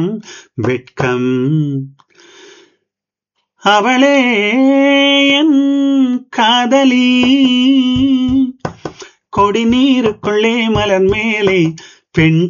வெட்கம் அவளே என் காதலி கொடி நீருக்குள்ளே மலர் மேலே பெண்